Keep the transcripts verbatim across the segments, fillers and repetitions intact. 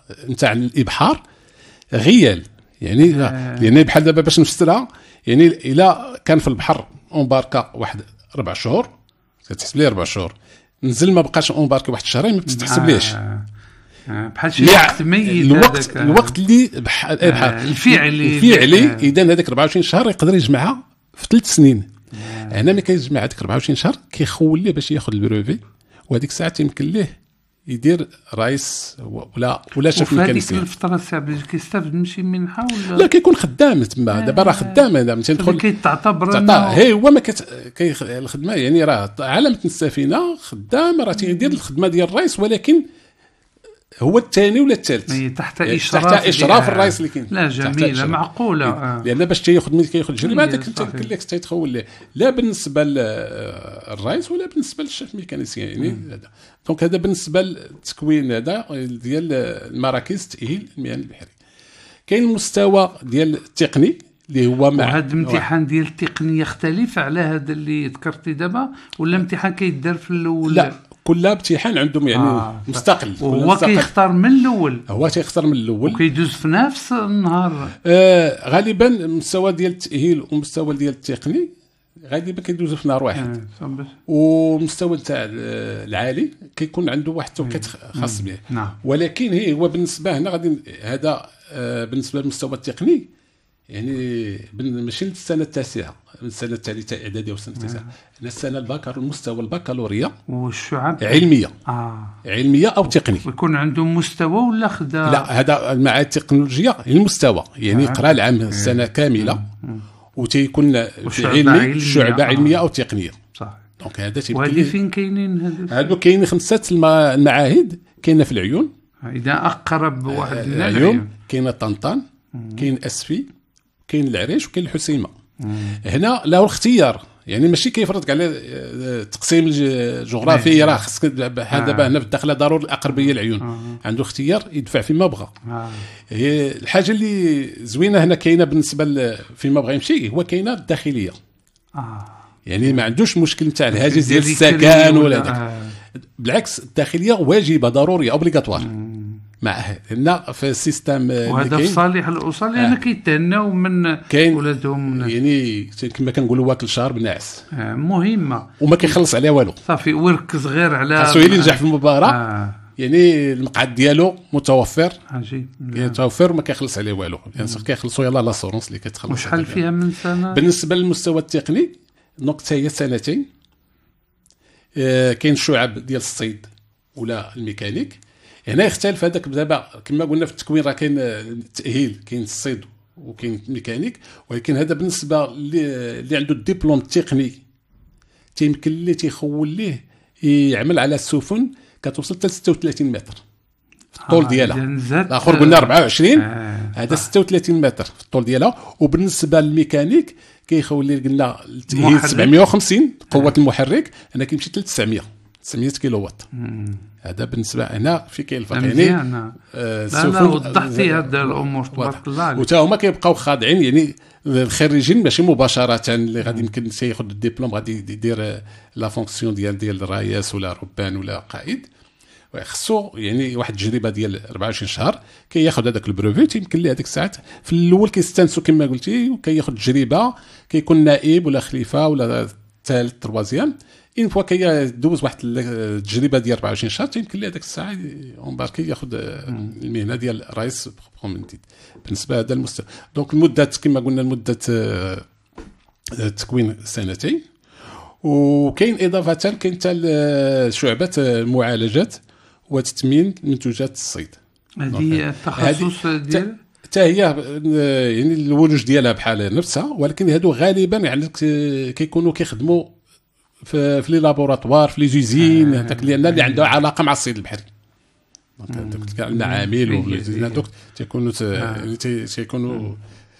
نتاع الابحار غيال، يعني آه. لان بحال دابا باش نفسرها، يعني الا كان في البحر اونباركا واحد اربع شهور كتحسب ليه اربع شهور، نزل ما بقاش اونباركي واحد شهرين ما بتتحسبليش. آه. بحال شي وقت ميت، الوقت الوقت اللي بحال آه. الفعلي الفعلي آه. اذا هذاك اربعة وعشرين شهر يقدر يجمعها في ثلاث سنين. آه. هنا ملي كيجمع هذيك اربعة وعشرين شهر كيخول ليه باش ياخذ البروفي، وهذيك الساعه تيمكن ليه يدير رئيس ولا ولا شاف ميكانيسيان. وفي الفتره السابقه كيستافد من شي منحه ولا لا كيكون خدام تما. دابا راه خدام، دابا تيدخل كيتعتبر هي هو ما كت... كي الخدمه يعني راه علامه السفينه خدام، راه تيدير الخدمه ديال الرئيس، ولكن هو الثاني ولا الثالث تحت اشراف تحت اشراف الرئيس اللي كاين. لا جميله معقوله آه. لان باش تياخذ ملي كياخذ الجريمه هذاك انت قلت لك تيتخول ليه، لا بالنسبه للرئيس ولا بالنسبه للشيف ميكانيسيان يعني هذا. دونك هذا بالنسبه للتكوين هذا ديال المراكز تاهيل المهن البحريه. كاين المستوى ديال التقني اللي هو مع هذا الامتحان ديال التقنيه يختلف على هذا اللي ذكرتي دابا، ولا امتحان كيدار في الاول؟ لا كل امتحان عندهم يعني آه. مستقل، وهو كيختار من الاول، هو تيختار من الاول وكيدوز في نفس النهار. آه غالبا المستوى ديال التاهيل والمستوى ديال التقني غالبا كيدوزوا في نهار واحد. آه. والمستوى تاع العالي كيكون عنده واحد التوقيت خاص به. نعم. ولكن هي هو بالنسبه هنا غادي هذا آه بالنسبه للمستوى التقني يعني ماشي للسنه التاسعه، السنه الثالثه اعداديه والسنه التاسعه، هنا السنه البكالور المستوى البكالوريا والشعب علميه اه علميه او تقني. ويكون عندهم مستوى ولا خدا؟ لا هذا مع التكنولوجيا المستوى يعني يقرا العام السنه كامله وتيكون في علمي شعبه علميه او تقنيه. صح. دونك هذا تيبقى. وهذه فين كاينين هذو؟ هادو كاينين خمسه المعاهد، كاينه في العيون اذا اقرب واحد من العيون، كاينه طنطان، كاين اسفي، كاين العريش، وكاين الحسيمه. هنا له الاختيار، يعني ماشي كيفرض على التقسيم الجغرافي راه خصك دابا هنا في الداخله ضروري الاقربيه العيون. آه. عنده اختيار يدفع فيما بغى. آه. هي الحاجه اللي زوينه هنا كاينه بالنسبه فيما بغى يمشي، هو كاينه الداخليه. آه. يعني ما عندوش مشكل نتاع الهاجس ديال السكن ولا داك. آه. بالعكس الداخليه واجبه ضروريه اوبليغاتوار مع هنا في السيستم. وهذا في صالح الاسر لان آه. كيتهناو من ولادهم، يعني كما كنقولوا واكل شهر بناعس. آه. مهمه وما كيخلص عليها والو صافي، ويركز غير على خاصو ينجح في المباراه. آه. يعني المقعد ديالو متوفر عجيب متوفر وما كيخلص عليه والو، يعني كيخلصوا يلاه لاسورونس اللي كتخلص. وشحال فيها من سنه؟ بالنسبه للمستوى التقني النقطه هي سنتين. آه. كاين الشعب ديال الصيد ولا الميكانيك. هنا يختلف هذاك دابا كما قلنا في التكوين راه كاين التاهيل، كاين الصيد وكاين الميكانيك، ولكن هذا بالنسبه اللي عنده الدبلوم التقني تيمكن ليه تيخول ليه يعمل على السفن كتوصل حتى ستة وثلاثين متر في الطول آه ديالها. الاخر قلنا أربعة وعشرين، آه هذا ستة وثلاثين متر في الطول ديالها. وبالنسبه للميكانيك كيخول ليه قلنا التاهيل سبعمائة وخمسين قوه آه. المحرك، انا كيمشي حتى تسعمائة تسعمائة كيلو وات. هذا بالنسبه هنا في كاين الفرق يعني. آه لا لا وضحتي هذا الامور تبارك الله عليك. وتا هما كيبقاو خاضعين، يعني الخريجين ماشي مباشره اللي غادي يمكن سياخذ الدبلوم غادي يدير لا فونكسيون ديال ديال الرئيس ولا ربان ولا قائد، خصو يعني واحد التجربه ديال أربعة وعشرين شهر كياخذ هذاك البروفي. يمكن ليه هذيك الساعات في الاول كيستانسوا كما قلتي وكياخذ تجربه، كيكون نائب ولا خليفه ولا ثالث تروازيام. إن فوا كيدوز واحد التجربه ديال أربعة وعشرين شهر يمكن ليه هذاك الساعه اونباركي ياخذ المهنه ديال رئيس برومونديت. بالنسبه هذا المستوى دونك المده كما قلنا المده التكوين سنتين. وكاين اضافه كاين حتى شعبه المعالجات وتثمين منتوجات الصيد. هذه التخصص ديال حتى هي يعني الولوج ديالها بحال نفسها، ولكن هادو غالبا يعني كيكونوا كيخدموا في في لي لابوراتوار في لي زوزين هذاك لان اللي عنده علاقه مع الصيد البحري. دونك عندنا عامل هذوك تيكونوا تيكونوا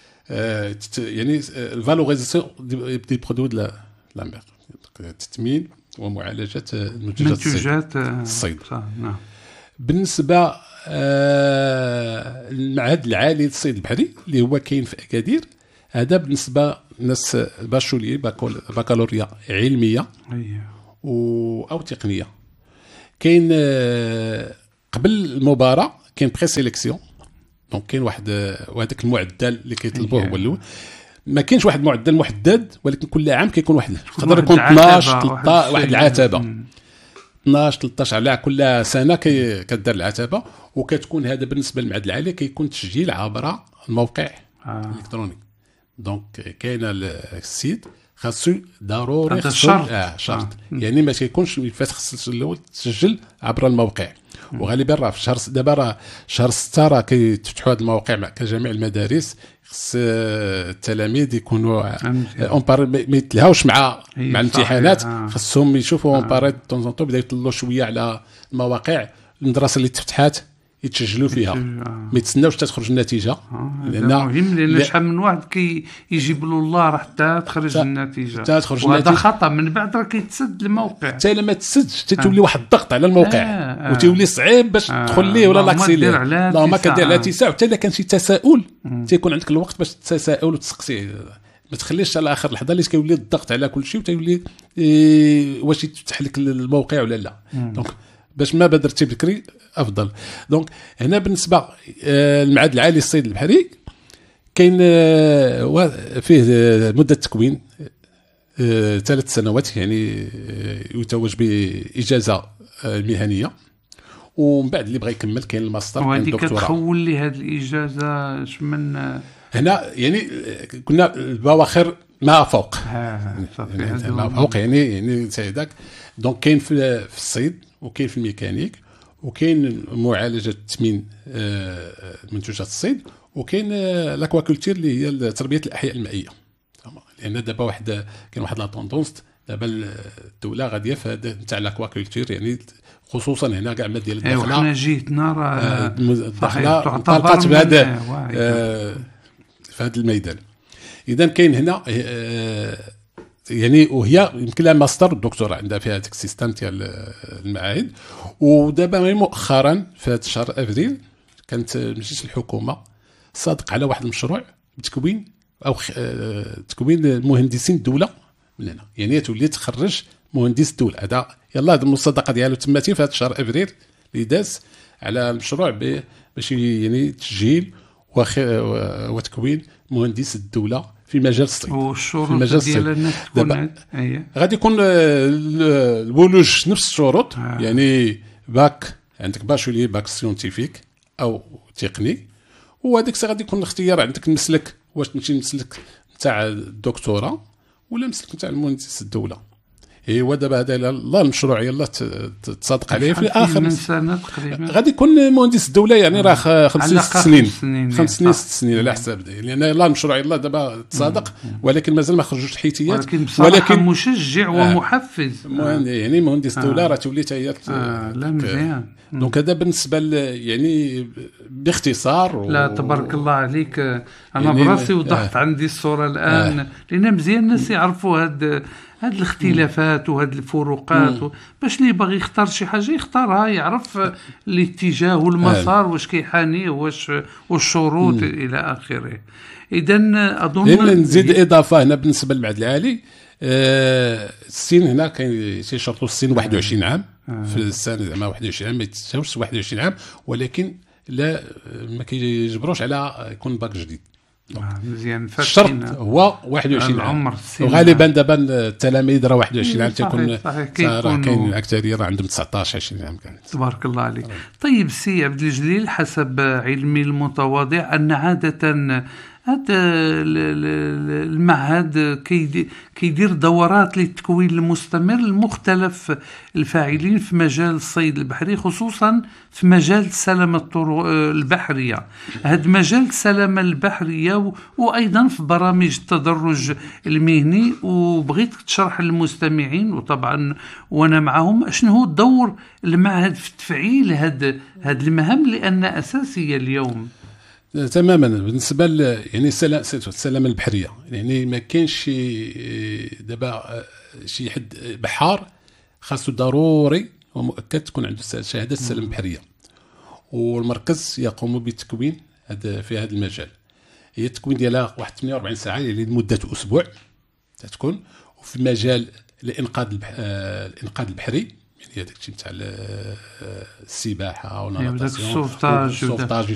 يعني الفالوريزاسيون دي برودوي دو لا مير، التثمين ومعالجه منتوجات الصيد. نعم. بالنسبه المعهد العالي للصيد البحري اللي هو كاين في اكادير، هذا بالنسبه ناس باشولي بكالوريا علميه او تقنيه. كاين قبل المباراه كاين بري سيليكسيون، دونك كاين واحد وهذاك المعدل اللي كيطلبوه هو الاول. ما كاينش واحد المعدل محدد، ولكن كل عام كيكون واحد، يقدر يكون اثناش ثلاثطاش واحد العتبه، اثناش ثلاثطاش على كل سنه كي كدار العتبه. وكتكون هذا بالنسبه للمعهد العالي كيكون تسجيل عبر الموقع آه. الالكتروني. دونك كاين السيت خاصو ضروري خاصو اه شرط آه. يعني ما كيكونش فات خص الاول تسجل عبر الموقع. وغالبا راه في شهر دابا راه شهر ستة راه كيتفتحوا هذه المواقع كجميع المدارس. خص التلاميذ يكونوا اون بار ما يتلهاوش مع مع الامتحانات، خصهم يشوفوا اون بار طون طون بداو يطلوا شويه على المواقع المدرسه اللي تفتحات يتسجلوا فيها، ما يتسناوش تخرج النتيجه. آه. لان مهم، لان شحال من واحد كي يجيب له الله حتى تخرج النتيجه، وهذا خطا. من بعد راه كيتسد الموقع، حتى لما تسدش تتولي آه. واحد الضغط على الموقع آه. آه. وتولي صعيب باش آه. تدخل ليه ولا لاكسي ليه. لا ما كدير على تسع، حتى الا كان شي تساؤل تيكون عندك الوقت باش تتساءل وتسقسي، ما تخليش على اخر لحظه اللي كيولي الضغط على كل شيء وتولي إيه واش يتفتح لك الموقع ولا لا. دونك باش ما بدرتي بكري افضل. دونك هنا بالنسبه للمعهد العالي للصيد البحري كاين فيه مده تكوين ثلاث سنوات، يعني يتوج باجازه مهنيه، ومن بعد اللي بغى يكمل كاين الماستر كاين الدكتوراه. وهذه كتخول لي هذه الاجازه من هنا، يعني كنا البواخر ما فوق يعني ما فوق يعني يعني سيدك. دونك كاين في الصيد وكاين في الميكانيك وكاين معالجه تثمين منتوجات الصيد وكاين لاكواكولتير اللي هي تربيه الاحياء المائيه. لان دابا واحد كاين واحد لا طوندونس دابا الدوله غاديه في هذا تاع لاكواكولتير، يعني خصوصا هنا كاع ما ديال الدخله حنا جيتنا راه الدخله انطلقت بهذا في هذا الميدان. اذا كاين هنا يعني وهي يمكن لها ماستر الدكتوراه عندها في هذاك السيستم ديال المعاهد. ودابا مؤخرا في هذا الشهر افريل كانت مجلس الحكومه صادق على واحد المشروع بتكوين او تكوين مهندسين الدوله من هنا، يعني تولي تخرج مهندس الدوله. هذا يلا هذه المصادقه ديالو تماتي في هذا الشهر افريل اللي داز على المشروع باش يعني تسجيل وتكوين مهندس الدوله في مجال الصيد. والشروط ديالنا تكون غادي يكون البولوج نفس الشروط آه. يعني باك عندك باشولي باك سيونتيفيك او تقني، وهذاك الساعه غادي يكون الاختيار عندك المسلك، واش تمشي المسلك نتاع الدكتوراه ولا المسلك نتاع المهندس الدوله. ايوا دابا هذا الله المشروع يلا تصادق عليه في الاخر من سنه تقريبا غادي يكون مهندس الدوله، يعني راه خمس ست سنين خمس سنين ست سنين على حساب دي، لان يلا المشروع يلا دابا تصادق ولكن مازال ما خرجوش الحيتيات. ولكن ولكن مشجع ومحفز آه. يعني مهندس الدوله آه. راه تولي حتى هي آه. لا مزيان. دونك هذا بالنسبه يعني باختصار و... لا تبارك الله عليك. انا يعني براسي وضحت آه. عندي الصوره الان آه. لان مزيان الناس يعرفوا هاد هاد الاختلافات وهاد الفروقات و... باش اللي باغي يختار شي حاجه يختارها، يعرف الاتجاه والمسار آه. واش كيحانيه واش والشروط مم. الى اخره. اذا اظن نزيد اضافه هنا بالنسبه للمعهد العالي آه السن هنا كاين تيشرطوا السن واحد وعشرين عام آه. في السنه زعما واحد وعشرين عام ما يتساوش واحد وعشرين عام، ولكن لا ما كيجبروش على يكون باك جديد. آه مزيان. الشرط هو واحد وعشرين عام، وغالبا دابا التلاميذ راه واحد وعشرين عام تيكون راه كاين الاكثريه راه عندهم تسعطاش عشرين عام كانت. تبارك الله عليك. طيب سي عبد الجليل، حسب علمي المتواضع ان عاده هذا المعهد كيدير دورات للتكوين المستمر لمختلف الفاعلين في مجال الصيد البحري، خصوصا في مجال السلامة البحرية. هذا مجال السلامة البحرية وأيضا في برامج التدرج المهني، وبغيت تشرح للمستمعين وطبعا وانا معهم شنو هو دور المعهد في تفعيل هذه هذه المهام لأنها أساسية اليوم. تماما. بالنسبه يعني السلامه البحريه، يعني ما كاينش شي دابا شي حد بحار خاصو ضروري ومؤكد تكون عنده شهاده السلامه البحريه، والمركز يقوم بالتكوين هذا في هذا المجال. هي التكوين ديالها واحد ثمانية وأربعين ساعه يعني لمده اسبوع تكون، وفي مجال الانقاذ الانقاذ البحري يعني هذاك الشيء تاع ال- السباحه ولا أيوة، وداك ناتاسيون السوفتاج السوفتاج